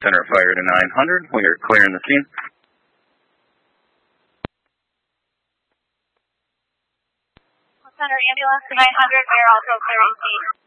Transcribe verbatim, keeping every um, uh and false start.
center fire to nine hundred. We are clearing the scene. Center ambulance to nine hundred. We are also clearing scene.